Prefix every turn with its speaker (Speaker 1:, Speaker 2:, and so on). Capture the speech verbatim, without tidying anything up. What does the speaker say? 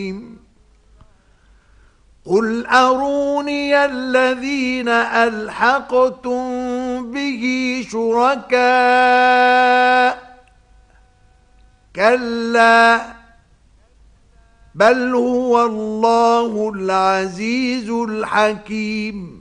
Speaker 1: قل أروني الذين ألحقتم به شركاء كلا بل هو الله العزيز الحكيم